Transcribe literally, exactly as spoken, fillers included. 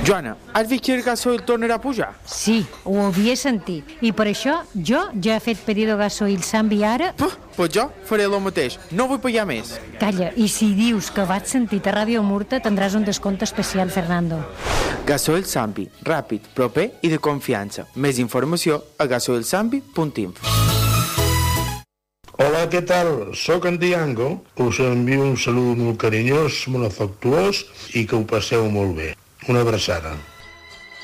Joana, has vist que el gasoil tornarà a pujar? Sí, ho havia sentit. I per això jo ja he fet pedido gasoil Sambi ara... Puh, pues jo faré el mateix. No vull pagar més. Calla, i si dius que vaig sentit a Ràdio Murta tindràs un descompte especial, Fernando. Gasoil Sambi, ràpid, proper i de confiança. Més informació a gasoilsambi punt info. Hola, què tal? Soc en Diango. Us envio un salut molt carinyós, molt afectuós i que ho passeu molt bé. Una abraçada.